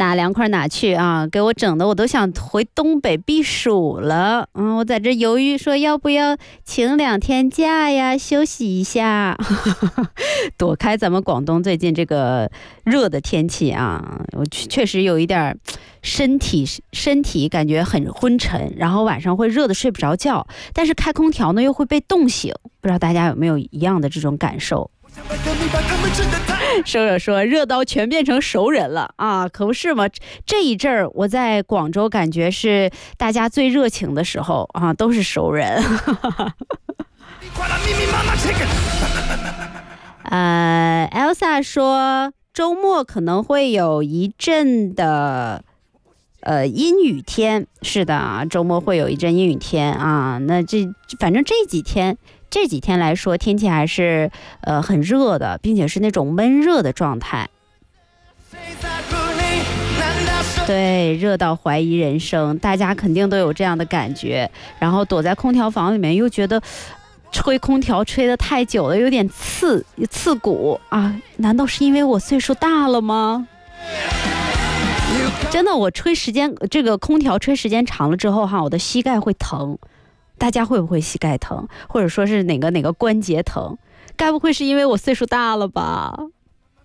哪凉快哪去啊！给我整的我都想回东北避暑了。我在这犹豫说要不要请2天假呀，休息一下，躲开咱们广东最近这个热的天气啊。我确实有一点身体感觉很昏沉，然后晚上会热的睡不着觉，但是开空调呢又会被冻醒，不知道大家有没有一样的这种感受？收着说热到全变成熟人了啊，可不是吗？这一阵儿我在广州感觉是大家最热情的时候啊，都是熟人。Elsa 说周末可能会有一阵的阴雨天，是的啊，周末会有一阵阴雨天啊。那反正这几天来说，天气还是很热的，并且是那种闷热的状态。对，热到怀疑人生，大家肯定都有这样的感觉。然后躲在空调房里面，又觉得吹空调吹得太久了，有点刺骨啊！难道是因为我岁数大了吗？真的，我这个空调吹时间长了之后哈，我的膝盖会疼。大家会不会膝盖疼，或者说是哪个关节疼？该不会是因为我岁数大了吧？